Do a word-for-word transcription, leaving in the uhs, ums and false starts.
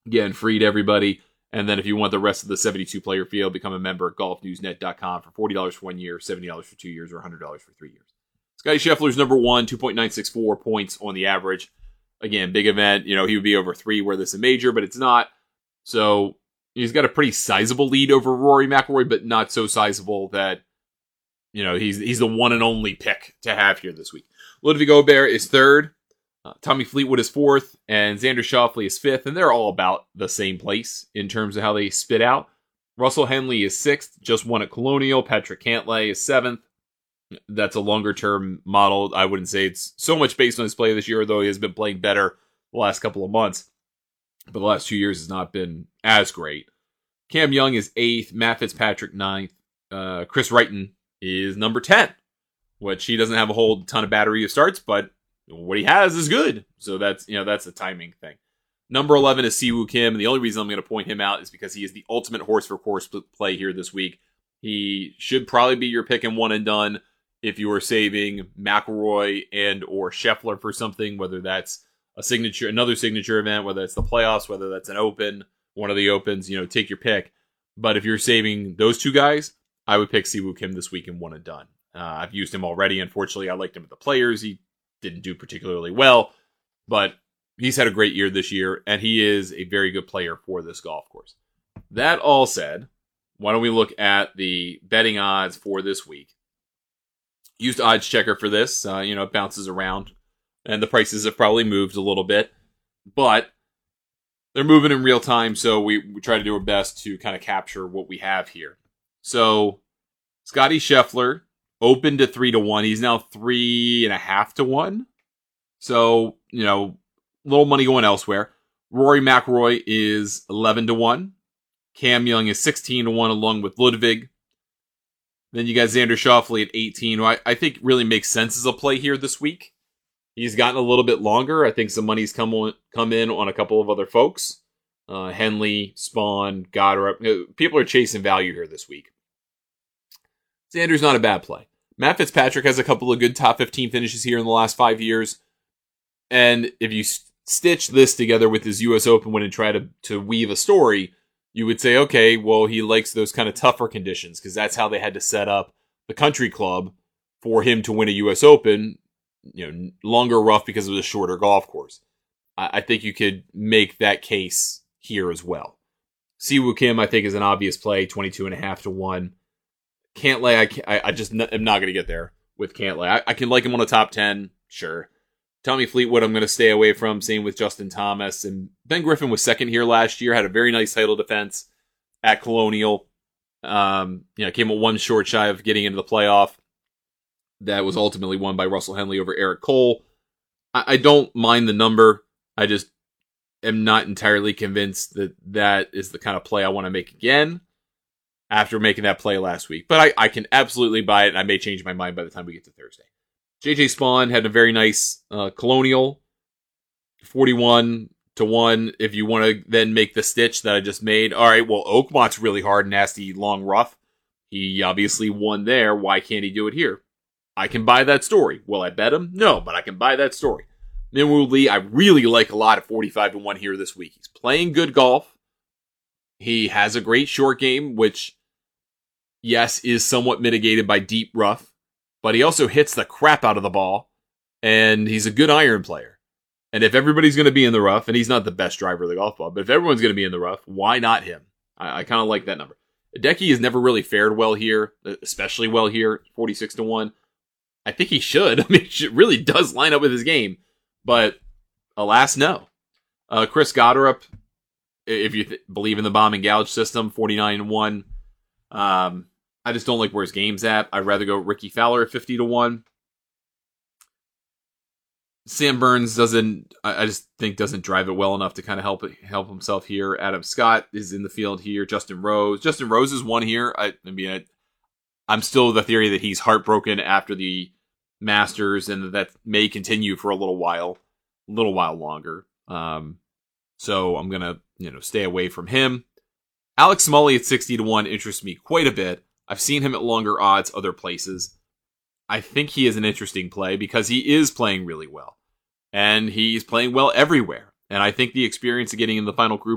Again, free to everybody. And then if you want the rest of the seventy-two player field, become a member at golf news net dot com for forty dollars for one year, seventy dollars for two years, or one hundred dollars for three years. Scottie Scheffler's number one, two point nine six four points on the average. Again, big event. You know, he would be over three where this is a major, but it's not. So he's got a pretty sizable lead over Rory McIlroy, but not so sizable that, you know, he's he's the one and only pick to have here this week. Ludwig Gobert is third. Uh, Tommy Fleetwood is fourth, and Xander Schauffele is fifth, and they're all about the same place in terms of how they spit out. Russell Henley is sixth, just won at Colonial. Patrick Cantlay is seventh. That's a longer-term model. I wouldn't say it's so much based on his play this year, though he has been playing better the last couple of months. But the last two years has not been as great. Cam Young is eighth, Matt Fitzpatrick ninth. Uh, Chris Wrighton is number ten, which he doesn't have a whole ton of battery of starts, but what he has is good. So that's, you know, that's a timing thing. Number eleven is Siwoo Kim, and the only reason I'm going to point him out is because he is the ultimate horse for course play here this week. He should probably be your pick and one and done if you are saving McIlroy and or Scheffler for something, whether that's a signature, another signature event, whether it's the playoffs, whether that's an open, one of the opens, you know, take your pick. But if you're saving those two guys, I would pick Siwoo Kim this week and one and done. Uh, I've used him already. Unfortunately, I liked him at the Players. He didn't do particularly well, but he's had a great year this year, and he is a very good player for this golf course. That all said, why don't we look at the betting odds for this week? Used Odds Checker for this. Uh, you know, it bounces around, and the prices have probably moved a little bit, but they're moving in real time, so we, we try to do our best to kind of capture what we have here. So, Scottie Scheffler opened to three to one. He's now three and a half to one. So, you know, little money going elsewhere. Rory McIlroy is eleven to one. Cam Young is sixteen to one along with Ludwig. Then you got Xander Schauffele at eighteen, who I, I think really makes sense as a play here this week. He's gotten a little bit longer. I think some money's come on, come in on a couple of other folks. Uh, Henley, Spawn, Goddard. People are chasing value here this week. Xander's not a bad play. Matt Fitzpatrick has a couple of good top fifteen finishes here in the last five years. And if you st- stitch this together with his U S Open win and try to, to weave a story, you would say, okay, well, he likes those kind of tougher conditions because that's how they had to set up the country club for him to win a U S Open. You know, longer rough because of the shorter golf course. I, I think you could make that case here as well. Siwoo Kim, I think, is an obvious play, twenty-two and a half to one. Cantlay, I, can't, I, I just n- am not going to get there with Cantlay. I, I can like him on a top ten, sure. Tommy Fleetwood, I'm going to stay away from. Same with Justin Thomas. And Ben Griffin was second here last year, had a very nice title defense at Colonial. Um, you know, came a one short shy of getting into the playoff. That was ultimately won by Russell Henley over Eric Cole. I, I don't mind the number. I just am not entirely convinced that that is the kind of play I want to make again after making that play last week. But I, I can absolutely buy it, and I may change my mind by the time we get to Thursday. J J Spawn had a very nice uh, Colonial, forty-one to one. If you want to then make the stitch that I just made, all right, well, Oakmont's really hard, nasty, long, rough. He obviously won there. Why can't he do it here? I can buy that story. Will I bet him? No, but I can buy that story. Minwoo Lee, I really like a lot at forty-five to one here this week. He's playing good golf. He has a great short game, which, yes, is somewhat mitigated by deep rough, but he also hits the crap out of the ball, and he's a good iron player. And if everybody's going to be in the rough, and he's not the best driver of the golf ball, but if everyone's going to be in the rough, why not him? I, I kind of like that number. Hideki has never really fared well here, especially well here, forty-six to one. I think he should. I mean, it really does line up with his game. But, alas, no. Uh, Chris Goddard, if you th- believe in the bomb and gouge system, forty-nine to one. Um, I just don't like where his game's at. I'd rather go Ricky Fowler at fifty to one. Sam Burns doesn't, I just think, doesn't drive it well enough to kind of help help himself here. Adam Scott is in the field here. Justin Rose. Justin Rose is one here. I, I mean, I, I'm still of the theory that he's heartbroken after the Masters and that may continue for a little while, a little while longer. Um, so I'm going to, you know, stay away from him. Alex Smalley at sixty to one interests me quite a bit. I've seen him at longer odds other places. I think he is an interesting play because he is playing really well. And he's playing well everywhere. And I think the experience of getting in the final group